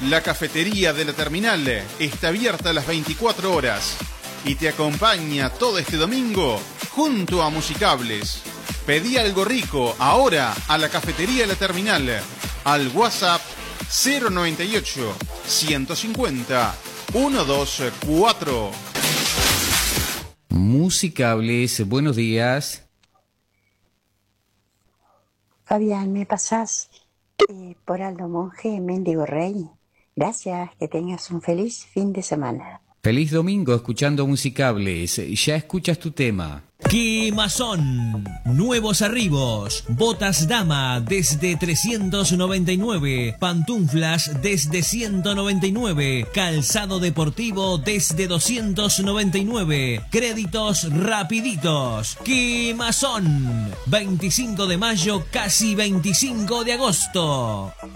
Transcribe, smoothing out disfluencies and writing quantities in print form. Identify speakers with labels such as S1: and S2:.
S1: La cafetería de la terminal está abierta las 24 horas y te acompaña todo este domingo junto a Musicables. Pedí algo rico ahora a la cafetería de la terminal al WhatsApp 098 150 124.
S2: Musicables, buenos días.
S3: Fabián, ¿me pasás por Aldo Monge, Mendigo Rey? Gracias, que tengas un feliz fin de semana.
S2: Feliz domingo escuchando Musicables. Ya escuchas tu tema.
S4: Quemazón, nuevos arribos, botas dama desde 399, pantuflas desde 199, calzado deportivo desde 299, créditos rapiditos. Quemazón, 25 de mayo, casi 25 de agosto.